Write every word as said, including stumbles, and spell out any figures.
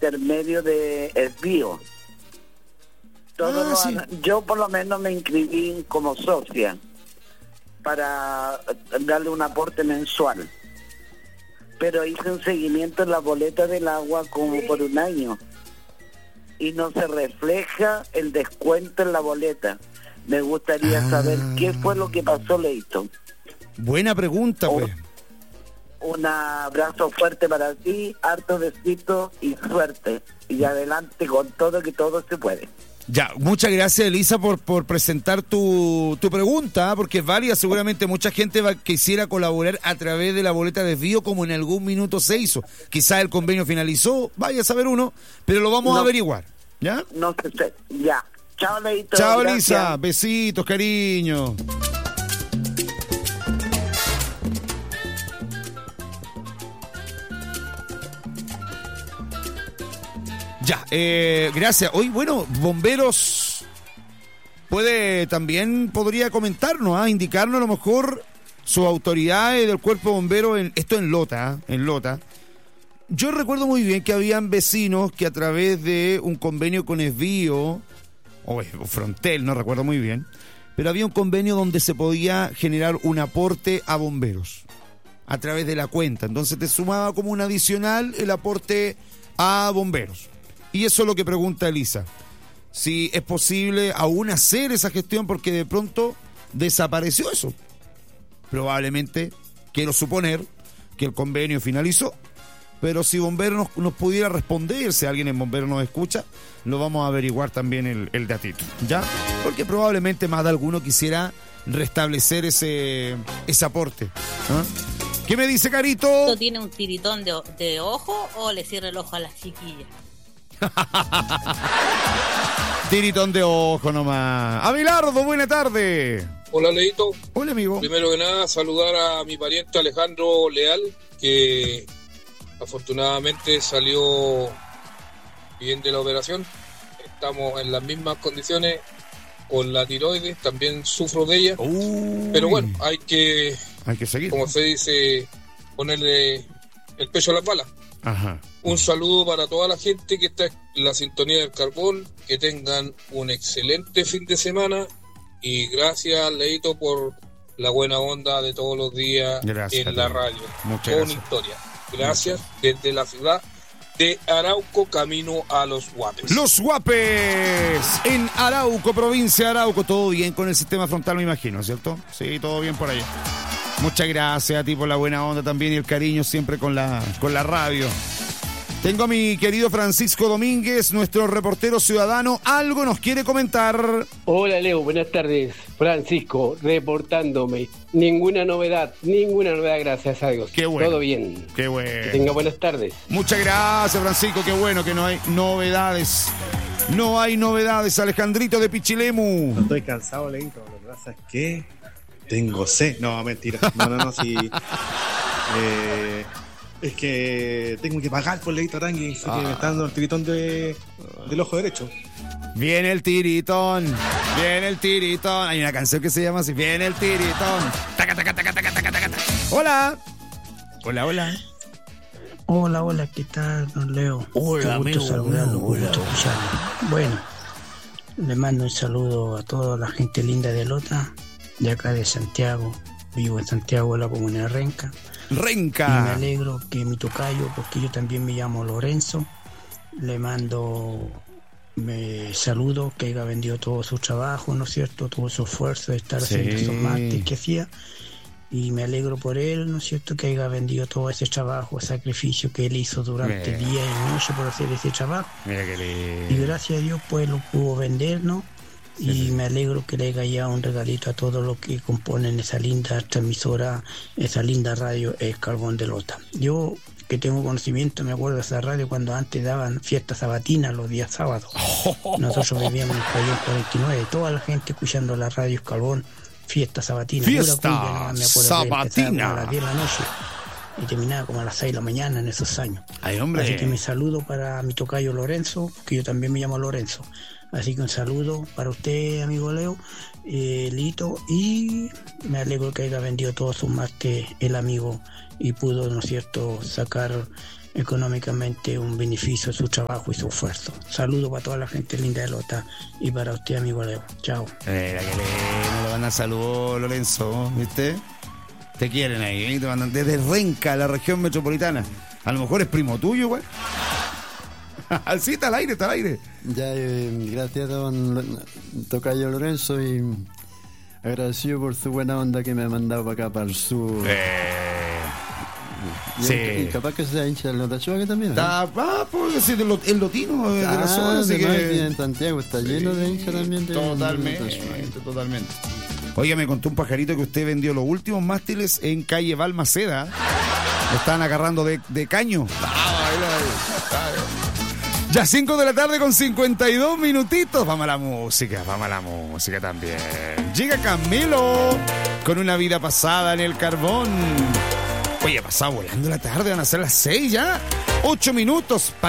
intermedio de Esbío. Todos Ah, los sí. años- yo por lo menos me inscribí como socia para darle un aporte mensual, pero hice un seguimiento en la boleta del agua como por un año y no se refleja el descuento en la boleta. Me gustaría Ah. saber qué fue lo que pasó, Leito. Buena pregunta, Oh. pues. Un abrazo fuerte para ti, harto besito y suerte. Y adelante con todo, que todo se puede. Ya, muchas gracias, Elisa, por, por presentar tu, tu pregunta, porque es válida. Seguramente mucha gente va, quisiera colaborar a través de la boleta de desvío, como en algún minuto se hizo. Quizás el convenio finalizó, vaya a saber uno, pero lo vamos No. a averiguar, ¿ya? No sé, sé. Ya. Chao, Leito. Chao, gracias. Elisa. Besitos, cariño. Ya, eh, gracias. Hoy, bueno, bomberos puede también podría comentarnos, ¿ah? indicarnos a lo mejor sus autoridades del cuerpo de bomberos, en, esto en Lota, ¿ah? en Lota. Yo recuerdo muy bien que habían vecinos que a través de un convenio con Esbío, o Frontel, no recuerdo muy bien, pero había un convenio donde se podía generar un aporte a bomberos a través de la cuenta. Entonces te sumaba como un adicional el aporte a bomberos. Y eso es lo que pregunta Elisa. Si es posible aún hacer esa gestión, porque de pronto desapareció eso. Probablemente, quiero suponer, que el convenio finalizó. Pero si Bomberos nos, nos pudiera responder, si alguien en Bomberos nos escucha, lo vamos a averiguar también el, el datito, ¿ya? Porque probablemente más de alguno quisiera restablecer ese, ese aporte. ¿Ah? ¿Qué me dice, Carito? ¿Tiene un tiritón de, de ojo o le cierra el ojo a las chiquillas? Tiritón de ojo nomás. Abelardo, buena tarde. Hola, Leito. Hola, amigo. Primero que nada, saludar a mi pariente Alejandro Leal, que afortunadamente salió bien de la operación. Estamos en las mismas condiciones con la tiroides, también sufro de ella. Uy. Pero bueno, hay que, Hay que seguir. como se dice, ponerle el pecho a las balas. Ajá. Un saludo para toda la gente que está en la sintonía del carbón, que tengan un excelente fin de semana y gracias, Leito, por la buena onda de todos los días Gracias, en la amigo. radio. Muchas Con gracias. historia. Gracias desde la ciudad de Arauco, camino a Los Guapes. Los Guapes en Arauco, provincia de Arauco. Todo bien con el sistema frontal, me imagino, ¿cierto? Sí, todo bien por allá. Muchas gracias a ti por la buena onda también y el cariño siempre con la, con la radio. Tengo a mi querido Francisco Domínguez, nuestro reportero ciudadano. Algo nos quiere comentar. Hola Leo, buenas tardes. Francisco, reportándome. Ninguna novedad, ninguna novedad, gracias a Dios. Qué bueno. Todo bien. Qué Que bueno. tenga buenas tardes. Muchas gracias, Francisco. Qué bueno que no hay novedades. No hay novedades. Alejandrito de Pichilemu. No estoy cansado, Leito. Lo que pasa es que tengo sed. No, mentira. No, no, no, sí. Eh, es que tengo que pagar por Leito Arangui. Sé que me está dando el tiritón de, del ojo derecho. Viene el tiritón. Viene el tiritón. Hay una canción que se llama así. Viene el tiritón. Taca, taca, taca, taca, taca, taca. Hola. Hola, hola. Hola, hola, ¿qué tal, don Leo? Hola, Qué gusto amigo, saludarlo, hola, qué gusto hola. escucharlo. Bueno, le mando un saludo a toda la gente linda de Lota, de acá de Santiago. Vivo en Santiago, de la comunidad de Renca. Y me Renca. alegro que mi tocayo, porque yo también me llamo Lorenzo, le mando me saludo, que haya vendido todo su trabajo, ¿no es cierto? Todo su esfuerzo de estar Sí. haciendo esos másteres que hacía. Y me alegro por él, ¿no es cierto?, que haya vendido todo ese trabajo, ese sacrificio que él hizo durante Bien. día y noche por hacer ese trabajo. Mira que Y le... gracias a Dios, pues lo pudo vender, ¿no? Y me alegro que le haya ya un regalito a todos los que componen esa linda transmisora, esa linda radio, El Carbón de Lota. Yo, que tengo conocimiento, me acuerdo de esa radio cuando antes daban fiestas sabatinas los días sábados. Nosotros vivíamos en el pabellón cuarenta y nueve, toda la gente escuchando la radio El Carbón. Fiesta sabatina, Fiesta pura cumbia, nomás me acuerdo que sabatina. empezaba como a las diez de la noche y terminaba como a las seis de la mañana en esos años. Ay, hombre. Así que mi saludo para mi tocayo Lorenzo, que yo también me llamo Lorenzo. Así que un saludo para usted, amigo Leo, eh, Lito, y me alegro que haya vendido todos sus másteres el amigo y pudo, ¿no es cierto?, sacar económicamente un beneficio de su trabajo y su esfuerzo. Saludos para toda la gente linda de Lota y para usted, amigo Leo. Chao. Mira que le, le mandan saludos, Lorenzo, ¿viste? Te quieren ahí, ¿eh? Te mandan desde Renca, la región metropolitana. A lo mejor es primo tuyo, güey. Sí, está al aire, está al aire. Ya, eh, gracias, don Tocayo Lorenzo, y agradecido por su buena onda que me ha mandado para acá, para el sur. Eh, y, sí. Y capaz que sea hincha del Lotachoa, que también. Está, ah, pues sí, el, el lotino de ah, la zona, así que... en Santiago está lleno sí, de hinchas también. De totalmente, totalmente. Oiga, me contó un pajarito que usted vendió los últimos mástiles en calle Balmaceda. Lo estaban agarrando de, de caño. Ya cinco de la tarde con cincuenta y dos minutitos. Vamos a la música, vamos a la música también. Llega Camilo con Una vida pasada en el carbón. Oye, ha pasado volando la tarde, van a ser las seis ya. Ocho minutos para